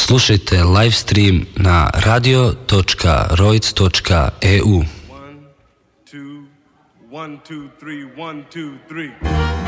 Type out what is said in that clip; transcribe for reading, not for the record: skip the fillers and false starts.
Slušajte live stream na radio.roic.eu. 1, 2, 1, 2, 3, 1, 2, 3.